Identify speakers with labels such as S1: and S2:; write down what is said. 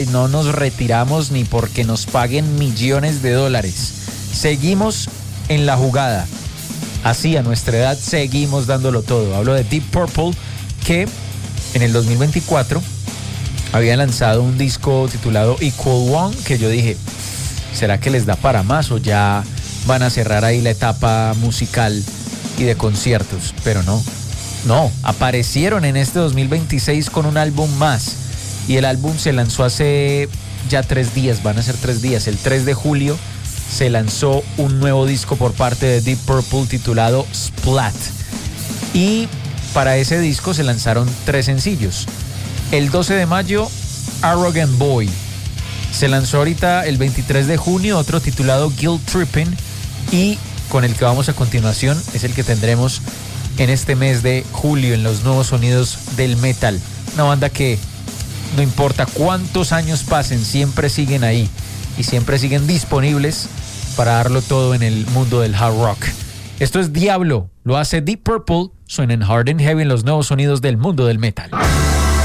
S1: No nos retiramos ni porque nos paguen millones de dólares. Seguimos en la jugada. Así a nuestra edad seguimos dándolo todo. Hablo de Deep Purple, que en el 2024 había lanzado un disco titulado Equal One, que yo dije, ¿será que les da para más o ya van a cerrar ahí la etapa musical y de conciertos? Pero no, aparecieron en este 2026 con un álbum más. Y el álbum se lanzó hace ya 3 días, van a ser 3 días. El 3 de julio se lanzó un nuevo disco por parte de Deep Purple titulado Splat. Y para ese disco se lanzaron 3 sencillos. El 12 de mayo, Arrogant Boy. Se lanzó ahorita el 23 de junio otro titulado Guilt Trippin'. Y con el que vamos a continuación es el que tendremos en este mes de julio en los nuevos sonidos del metal. Una banda que no importa cuántos años pasen, siempre siguen ahí y siempre siguen disponibles para darlo todo en el mundo del hard rock. Esto es Diablo, lo hace Deep Purple, suena en Hard and Heavy en los nuevos sonidos del mundo del metal.